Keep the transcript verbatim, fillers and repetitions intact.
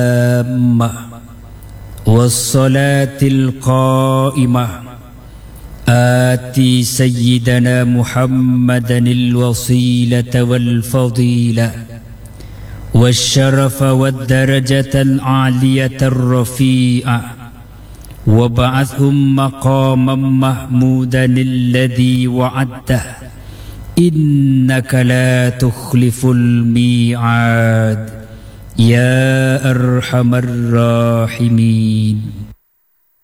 التامة والصلاة القائمة آتي سيدنا محمدا الوسيلة والفضيلة والشرف والدرجة العالية الرفيعة وبعثهم مقاما محمودا الذي وعدته إنك لا تخلف الميعاد يا أرحم الراحمين.